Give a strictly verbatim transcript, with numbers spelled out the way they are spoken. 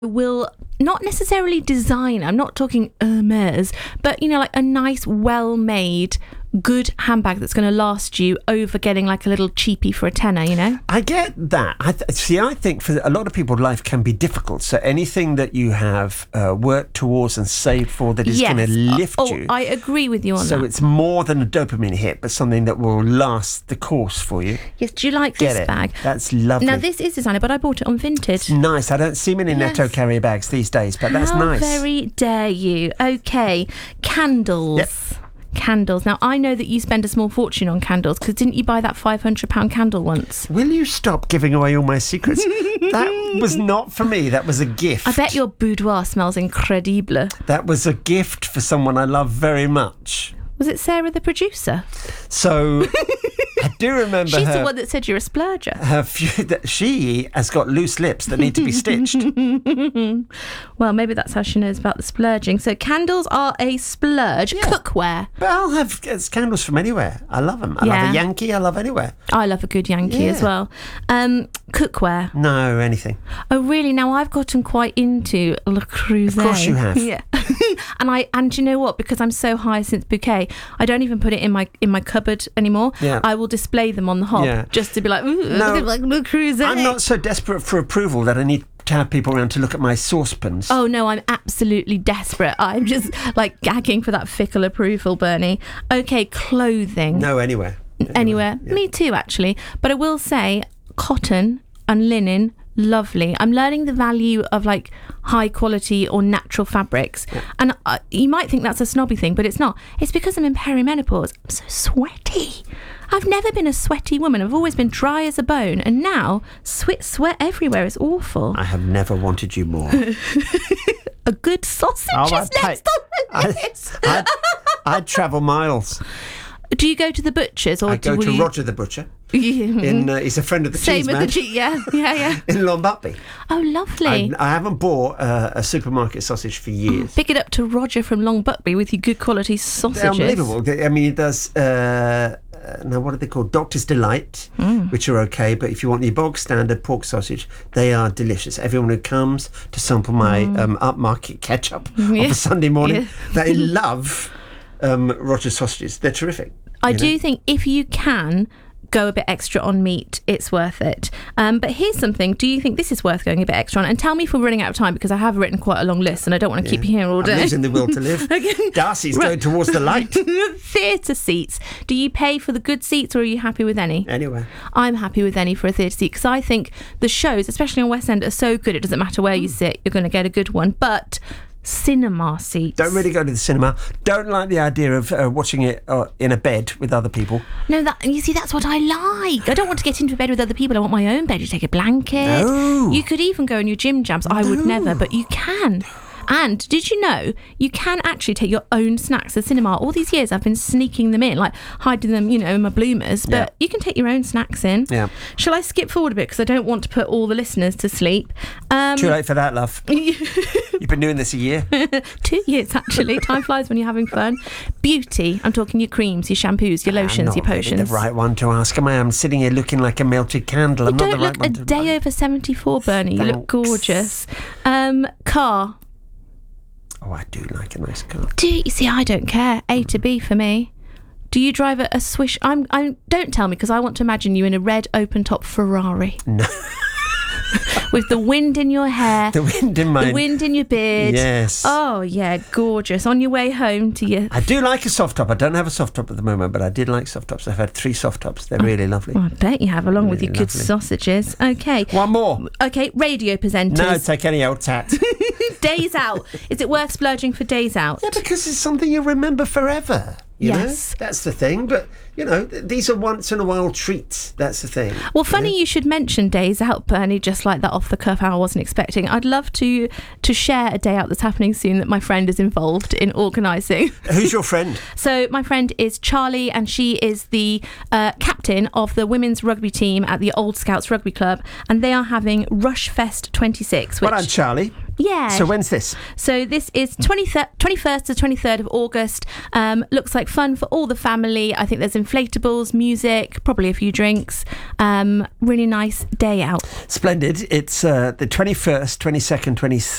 will not necessarily design, I'm not talking Hermes, but, you know, like a nice, well-made, good handbag that's going to last you over getting like a little cheapie for a tenner, you know? I get that. I th- see, I think for a lot of people, life can be difficult. So anything that you have uh, worked towards and saved for that is yes. going to lift oh, you. I agree with you on so that. So it's more than a dopamine hit, but something that will last the course for you. Yes, do you like Get this it. bag? That's lovely. Now, this is designer, but I bought it on Vinted. It's nice. I don't see many Yes. Netto carrier bags these days, but that's How nice. very dare you. Okay, candles. Yep. Candles. Now, I know that you spend a small fortune on candles, because didn't you buy that five hundred pound candle once? Will you stop giving away all my secrets? That was not for me. That was a gift. I bet your boudoir smells incredible. That was a gift for someone I love very much. Was it Sarah, the producer? So I do remember She's her, the one that said you're a splurger. her few, that she has got loose lips that need to be stitched. Well, maybe that's how she knows about the splurging. So candles are a splurge. Yeah. Cookware. But I'll have it's candles from anywhere. I love them. I Yeah. love a Yankee. I love anywhere. I love a good Yankee Yeah. as well. Um, cookware. No, anything. Oh, really? Now, I've gotten quite into Le Creuset. Of course you have. Yeah. and I and do you know what? Because I'm so Hyacinth Bouquet, I don't even put it in my in my cupboard anymore. Yeah. I will display them on the hob Yeah. just to be like, ooh, No, look at like Le Creuset. I'm not so desperate for approval that I need to have people around to look at my saucepans. Oh no, I'm absolutely desperate. I'm just like gagging for that fickle approval, Bernie. Okay, clothing. No, anywhere. Anywhere. Yeah. Me too, actually. But I will say, cotton and linen, lovely. I'm learning the value of like high quality or natural fabrics. Yeah. And uh, you might think that's a snobby thing, but it's not. It's because I'm in perimenopause. I'm so sweaty. I've never been a sweaty woman. I've always been dry as a bone. And now, sweat, sweat everywhere. It's awful. I have never wanted you more. A good sausage Oh, is I'd next take- on the I- list. I'd, I'd travel miles. Do you go to the butcher's? Or I do go to you... Roger the Butcher. In uh, he's a friend of the Same cheese with man. the cheese, yeah, yeah, yeah. In Longbuckby. Oh, lovely. I, I haven't bought uh, a supermarket sausage for years. Pick it up to Roger from Long Buckby with your good quality sausages. They're unbelievable. They- I mean, he does. Uh, uh, now, what are they called? Doctor's Delight, Mm. which are okay. But if you want your bog standard pork sausage, they are delicious. Everyone who comes to sample my um, upmarket ketchup Yeah. on a Sunday morning, Yeah. they love um, Roger's sausages. They're terrific. I you know? do think if you can go a bit extra on meat, it's worth it. Um, but here's something. Do you think this is worth going a bit extra on? And tell me if we're running out of time, because I have written quite a long list and I don't want to keep you here all day. I'm losing the will to live. Okay. Darcy's Right. going towards the light. Theatre seats. Do you pay for the good seats, or are you happy with any? Anyway. I'm happy with any for a theatre seat, because I think the shows, especially on West End, are so good. It doesn't matter where you sit, you're going to get a good one. But cinema seats. Don't really go to the cinema. Don't like the idea of uh, watching it uh, in a bed with other people. No, that you see, that's what I like. I don't want to get into a bed with other people. I want my own bed. You take a blanket. No. You could even go in your gym jams. I would never, but you can. And did you know you can actually take your own snacks to the cinema? All these years I've been sneaking them in, like hiding them, you know, in my bloomers. But Yeah. you can take your own snacks in. Yeah. Shall I skip forward a bit, because I don't want to put all the listeners to sleep? Um, Too late for that, love. You've been doing this a year. Two years, actually. Time flies when you're having fun. Beauty. I'm talking your creams, your shampoos, your lotions, I'm your not really potions. the right one to ask. Am I? I'm sitting here looking like a melted candle. I'm You not don't the right look a one to day over seventy-four, Bernie. You look gorgeous. Um, car. Oh, I do like a nice car. Do you see? I don't care. A to B for me. Do you drive a, a Swish? I'm. I don't tell me, because I want to imagine you in a red open-top Ferrari. No. With the wind in your hair, The wind in my... the wind in your beard. Yes. Oh yeah, gorgeous. On your way home to your. I do like a soft top. I don't have a soft top at the moment, but I did like soft tops. I've had three soft tops. They're really lovely. Oh, I bet you have, along with Really your good lovely. sausages. Okay. One more. Okay, radio presenters. No, take any old tat. Days Out. Is it worth splurging for Days Out? Yeah, because it's something you remember forever. You Yes. know? That's the thing. But, you know, th- these are once in a while treats. That's the thing. Well, funny you should mention Days Out, Bernie, just like that off the cuff, how I wasn't expecting. I'd love to to share a day out that's happening soon that my friend is involved in organising. Who's your friend? So my friend is Charlie, and she is the uh, captain of the women's rugby team at the Old Scouts Rugby Club, and they are having Rush Fest twenty-six. Which, Well, I'm Charlie. yeah. So when's this? So this is twenty-first to twenty-third of August. Um, looks like fun for all the family. I think there's inflatables, music, probably a few drinks. Um, really nice day out. Splendid. It's uh, the twenty-first, twenty-second, twenty-third